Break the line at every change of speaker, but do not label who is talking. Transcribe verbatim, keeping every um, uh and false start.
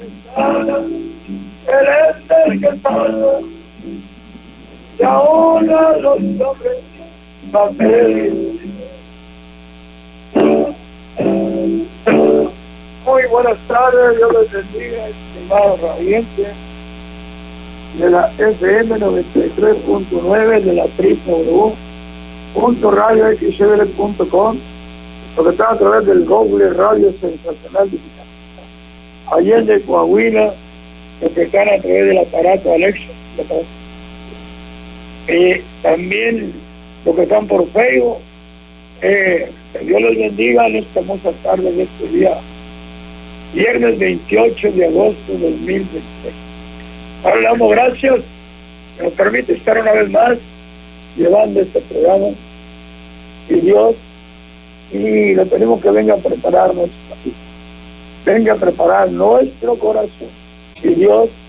sana, Él es el que sana, y ahora los hombres papeles. Muy buenas tardes, Dios les bendiga, estimados radiantes de la F M noventa y tres punto nueve, de la w w w punto radio x l punto com, lo que está a través del Google Radio Sensacional Digital. Allende, Coahuila, los que están a través del aparato Alexa, eh, también los que están por Facebook, eh, que Dios les bendiga en esta hermosa tarde de este día, viernes veintiocho de agosto de dos mil veintiséis. Ahora le damos gracias que nos permite estar una vez más llevando este programa, y Dios, y le pedimos que venga a preparar nuestra vida, venga a preparar nuestro corazón, y Dios